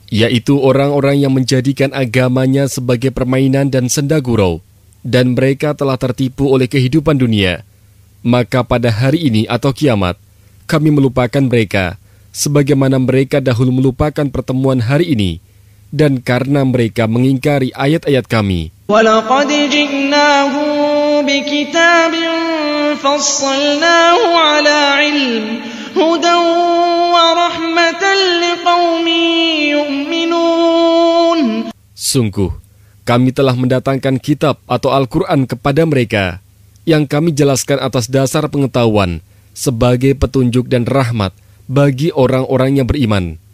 yaitu orang-orang yang menjadikan agamanya sebagai permainan dan senda gurau, dan mereka telah tertipu oleh kehidupan dunia. Maka pada hari ini atau kiamat, kami melupakan mereka, sebagaimana mereka dahulu melupakan pertemuan hari ini, dan karena mereka mengingkari ayat-ayat kami. وَلَقَدْ جِئْنَاهُمْ بِكِتَابٍ فَصَّلْنَاهُ عَلَى عِلْمٍ هُدًى وَرَحْمَةً لِقَوْمٍ يُؤْمِنُونَ. Sungguh, kami telah mendatangkan kitab atau Al-Quran kepada mereka, yang kami jelaskan atas dasar pengetahuan, sebagai petunjuk dan rahmat bagi orang-orang yang beriman.